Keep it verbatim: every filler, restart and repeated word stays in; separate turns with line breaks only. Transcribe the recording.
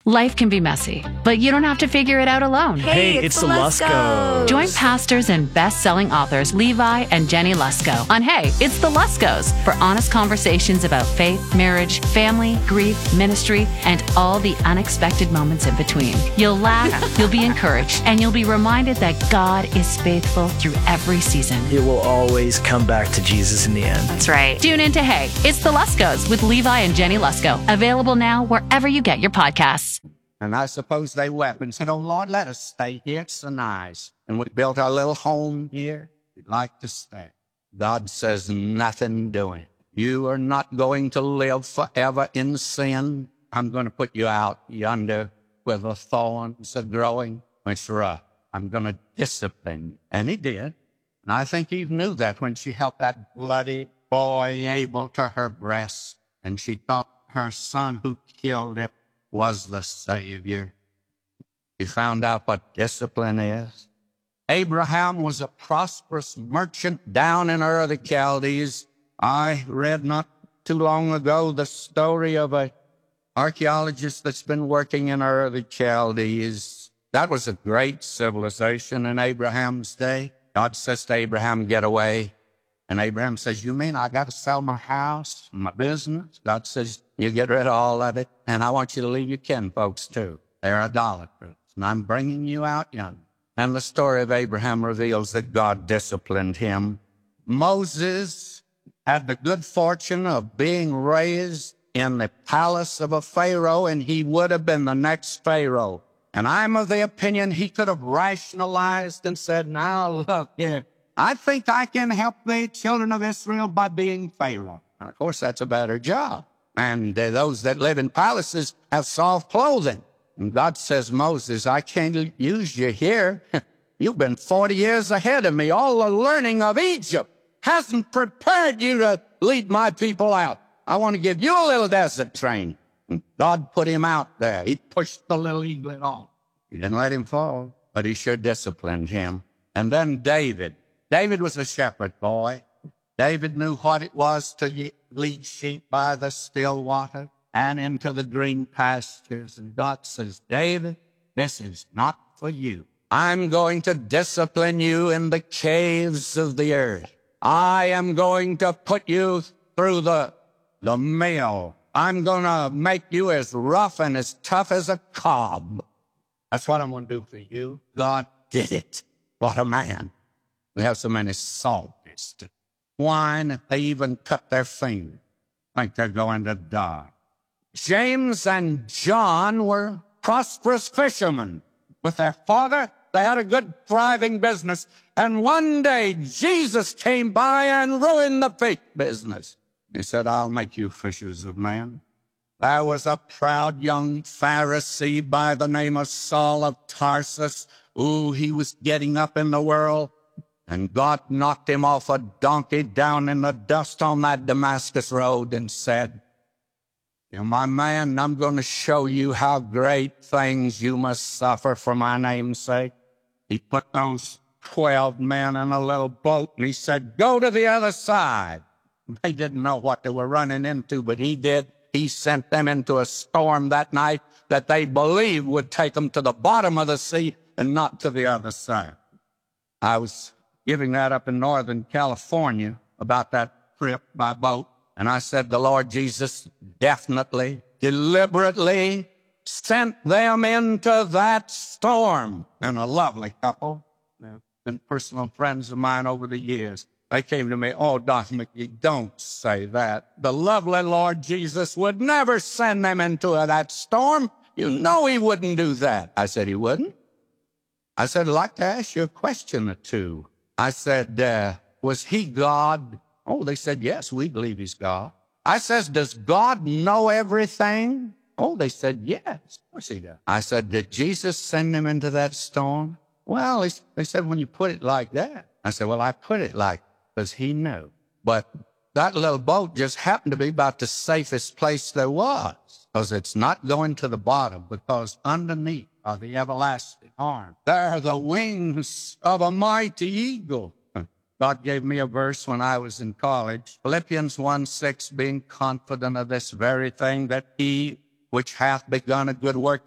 Life can be messy, but you don't have to figure it out alone.
Hey,
Hey,
it's,
it's
the
the
Luskos.
Join pastors and best-selling authors Levi and Jenny Lusko on Hey, It's the Luskos for honest conversations about faith, marriage, family, grief, ministry, and all the unexpected moments in between. You'll laugh, you'll be encouraged, and you'll be reminded that God is faithful through every season.
It will always come back to Jesus in the end.
That's right. Tune in to Hey, It's the Luskos with Levi and Jenny Lusko. Available now wherever you get your podcasts.
And I suppose they wept and said, "Oh, Lord, let us stay here. It's so nice. And we built our little home here. We'd like to stay." God says, nothing doing. You are not going to live forever in sin. I'm going to put you out yonder where the thorns are growing. It's rough. I'm going to discipline you. And he did. And I think Eve knew that when she held that bloody boy Abel to her breast. And she thought her son who killed him was the Savior. He found out what discipline is. Abraham was a prosperous merchant down in Ur of the Chaldees. I read not too long ago the story of a archaeologist that's been working in Ur of the Chaldees. That was a great civilization in Abraham's day. God says to Abraham, "Get away." And Abraham says, "You mean I got to sell my house, my business?" God says, "You get rid of all of it, and I want you to leave your kin folks too. They're idolaters, and I'm bringing you out young." And the story of Abraham reveals that God disciplined him. Moses had the good fortune of being raised in the palace of a Pharaoh, and he would have been the next Pharaoh. And I'm of the opinion he could have rationalized and said, "Now look here, I think I can help the children of Israel by being Pharaoh." And of course, that's a better job. And uh, those that live in palaces have soft clothing. And God says, "Moses, I can't use you here. You've been forty years ahead of me. All the learning of Egypt hasn't prepared you to lead my people out. I want to give you a little desert training." And God put him out there. He pushed the little eaglet off. He didn't let him fall, but he sure disciplined him. And then David. David was a shepherd boy. David knew what it was to lead sheep by the still water and into the green pastures. And God says, "David, this is not for you. I'm going to discipline you in the caves of the earth. I am going to put you through the, the mill. I'm going to make you as rough and as tough as a cob. That's what I'm going to do for you." God did it. What a man. We have so many salties to whine, they even cut their finger. Think they're going to die. James and John were prosperous fishermen. With their father, they had a good, thriving business. And one day, Jesus came by and ruined the fish business. He said, "I'll make you fishers of men." There was a proud young Pharisee by the name of Saul of Tarsus. Ooh, he was getting up in the world. And God knocked him off a donkey down in the dust on that Damascus road and said, "You're my man, I'm going to show you how great things you must suffer for my name's sake." He put those twelve men in a little boat and he said, "Go to the other side." They didn't know what they were running into, but he did. He sent them into a storm that night that they believed would take them to the bottom of the sea and not to the other side. I was giving that up in Northern California about that trip by boat. And I said, the Lord Jesus definitely, deliberately sent them into that storm. And a lovely couple, they've been personal friends of mine over the years. They came to me, "Oh, Doctor McGee, don't say that. The lovely Lord Jesus would never send them into that storm. You know he wouldn't do that." I said, "He wouldn't?" I said, "I'd like to ask you a question or two." I said, uh, "Was he God?" Oh, they said, "Yes, we believe he's God." I says, "Does God know everything?" Oh, they said, "Yes, of course he does." I said, "Did Jesus send him into that storm?" Well, they, they said, "When you put it like that." I said, "Well, I put it like because he knew." But that little boat just happened to be about the safest place there was, because it's not going to the bottom, because underneath are the everlasting arms. They're the wings of a mighty eagle. God gave me a verse when I was in college, Philippians one six, being confident of this very thing, that he which hath begun a good work